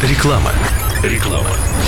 Реклама. Реклама.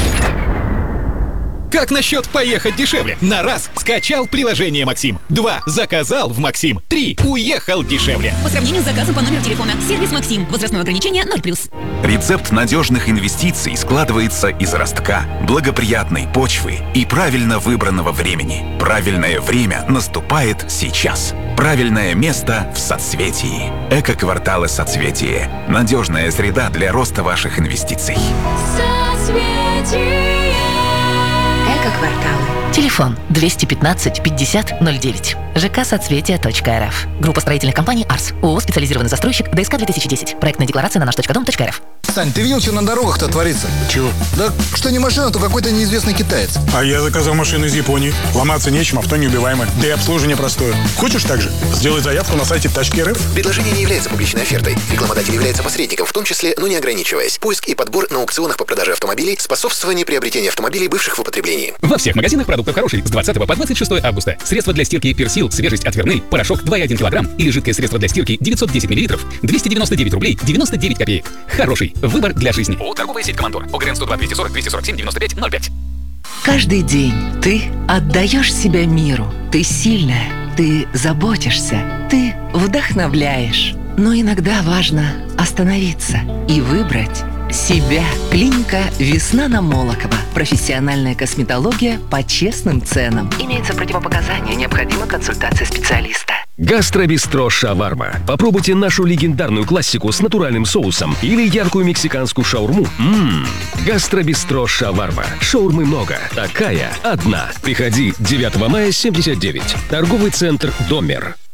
Как насчет поехать дешевле? На раз скачал приложение Максим. 2 заказал в Максим. 3 уехал дешевле. По сравнению с заказом по номеру телефона. Сервис Максим. Возрастное ограничение 0+. Рецепт надежных инвестиций складывается из ростка, благоприятной почвы и правильно выбранного времени. Правильное время наступает сейчас. Правильное место в соцветии. Эко-кварталы «Соцветие». Надежная среда для роста ваших инвестиций. Соцветие. Эко-кварталы. Телефон 215 50 09. ЖК «Соцветие.рф». Группа строительных компаний «Арс». ООО «Специализированный застройщик». ДСК 2010. Проектная декларация на наш.дом.рф. Сань, ты видел, что на дорогах-то творится? Чего? Да что не машина, то какой-то неизвестный китаец. А я заказал машину из Японии. Ломаться нечем, авто неубиваемое. Да и обслуживание простое. Хочешь так же? Сделай заявку на сайте Тачки.рф. Предложение не является публичной офертой. Рекламодатель является посредником, в том числе, но не ограничиваясь. Поиск и подбор на аукционах по продаже автомобилей, способствование приобретения автомобилей, бывших в употреблении. Во всех магазинах продуктов хороший с 20 по 26 августа. Средства для стирки Персил, свежесть от Вернель, порошок 2,1 кг или жидкое средство для стирки 910 мл, 299 рублей 99 копеек. Хороший выбор для жизни. ООО «Торговая сеть Командор». ОГРН 102 240 247 95 05. Каждый день ты отдаешь себя миру. Ты сильная, ты заботишься, ты вдохновляешь. Но иногда важно остановиться и выбрать себя. Клиника «Весна» на Молокова. Профессиональная косметология по честным ценам. Имеются противопоказания, необходима консультация специалиста. Гастробистро «Шаварма». Попробуйте нашу легендарную классику с натуральным соусом или яркую мексиканскую шаурму. Гастробистро «Шаварма». Шаурмы много, такая одна. Приходи 9 мая 79. Торговый центр «Домер».